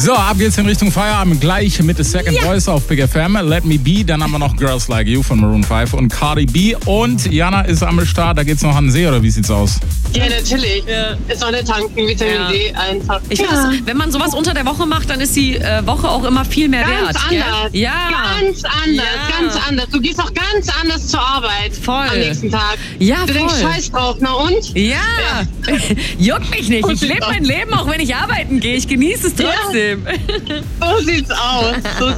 So, ab geht's in Richtung Feierabend. Gleich mit The Second Voice auf Big FM. Let Me Be. Dann haben wir noch Girls Like You von Maroon 5 und Cardi B. Und Jana ist am Start. Da geht's noch an den See, oder wie sieht's aus? Ja, natürlich. Sonne tanken, Vitamin D einfach. Ich finde, wenn man sowas unter der Woche macht, dann ist die Woche auch immer viel mehr wert. Ganz gell? anders. Ja. Ganz anders. Du gehst auch ganz anders zur Arbeit Voll. am nächsten Tag. Ja, Du denkst, voll. scheiß drauf, na und? Ja. Juckt mich nicht. Ich lebe mein Leben, auch wenn ich arbeiten gehe. Ich genieße es trotzdem. So sieht's aus. So